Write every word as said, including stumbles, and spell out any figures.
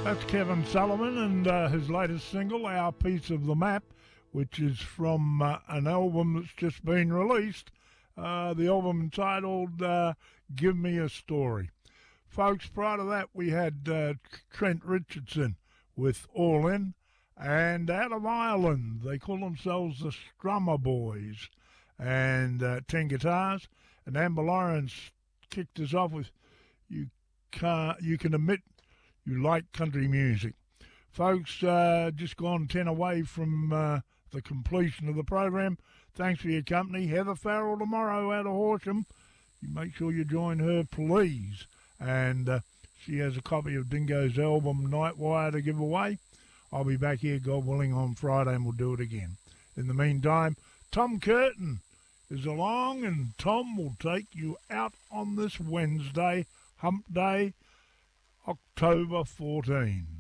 That's Kevin Sullivan and uh, his latest single, Our Piece of the Map, which is from uh, an album that's just been released. Uh, the album entitled uh, Give Me a Story. Folks, prior to that, we had uh, Trent Richardson with All In. And out of Ireland, they call themselves the Strummer Boys. And uh, ten guitars. And Amber Lawrence kicked us off with You Can't, You Can Admit You Like Country Music. Folks, uh, just gone ten away from uh, the completion of the program. Thanks for your company. Heather Farrell tomorrow out of Horsham. You make sure you join her, please. And uh, she has a copy of Dingo's album, Nightwire, to give away. I'll be back here, God willing, on Friday, and we'll do it again. In the meantime, Tom Curtin is along, and Tom will take you out on this Wednesday, Hump Day, October fourteenth.